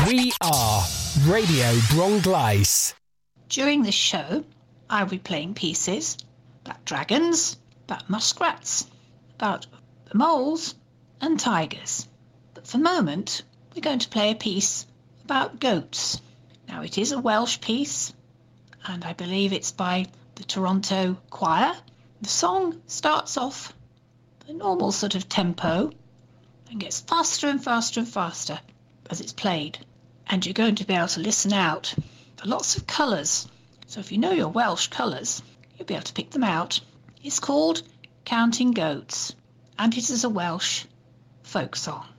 We are Radio Bronglais. During this show, I'll be playing pieces about dragons, about muskrats, about moles and tigers. But for the moment, we're going to play a piece about goats. Now, it is a Welsh piece, and I believe it's by the Toronto Choir. The song starts off at a normal sort of tempo and gets faster and faster and faster as it's played. And you're going to be able to listen out for lots of colours. So if you know your Welsh colours, you'll be able to pick them out. It's called Counting Goats, and it is a Welsh folk song.